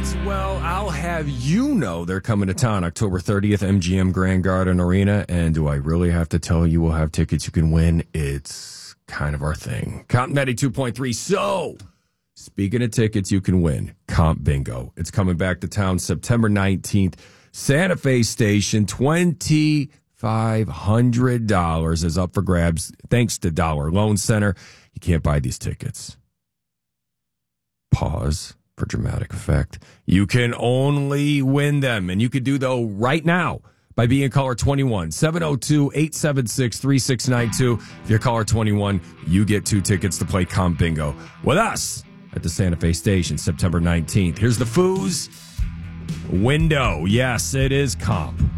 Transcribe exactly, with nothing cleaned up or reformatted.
Well, I'll have you know they're coming to town October thirtieth, M G M Grand Garden Arena. And do I really have to tell you we'll have tickets you can win? It's kind of our thing. Comp ninety-two point three. So, speaking of tickets you can win, Comp Bingo. It's coming back to town September nineteenth. Santa Fe Station, twenty-five hundred dollars is up for grabs thanks to Dollar Loan Center. You can't buy these tickets. Pause for dramatic effect. You can only win them, and you could do though right now by being caller twenty-one, seven oh two, eight seven six, three six nine two. If you're caller twenty-one, you get two tickets to play Comp Bingo with us at the Santa Fe Station September nineteenth. Here's the Foos window. Yes, it is Comp.